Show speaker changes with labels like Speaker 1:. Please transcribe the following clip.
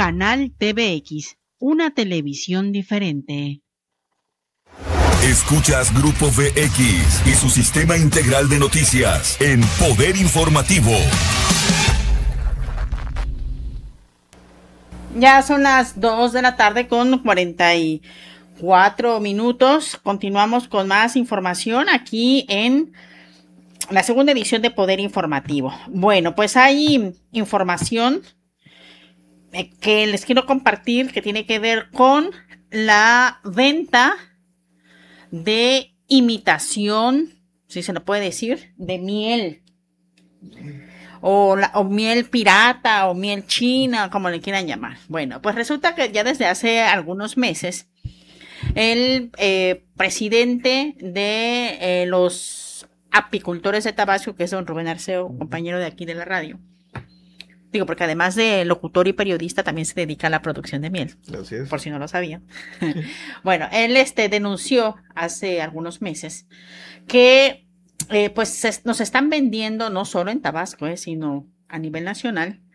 Speaker 1: Canal TVX, una televisión diferente.
Speaker 2: Escuchas Grupo VX y su sistema integral de noticias en Poder Informativo.
Speaker 3: Ya son las 2 de la tarde con 44 minutos. Continuamos con más información aquí en la segunda edición de Poder Informativo. Bueno, pues hay información que les quiero compartir que tiene que ver con la venta de imitación, si se lo puede decir, de miel. O miel pirata o miel china, como le quieran llamar. Bueno, pues resulta que ya desde hace algunos meses el presidente de los apicultores de Tabasco, que es don Rubén Arceo, compañero de aquí de la radio, digo, porque además de locutor y periodista también se dedica a la producción de miel. Así es. Por si no lo sabía. Bueno, él denunció hace algunos meses que pues nos están vendiendo no solo en Tabasco, sino a nivel nacional,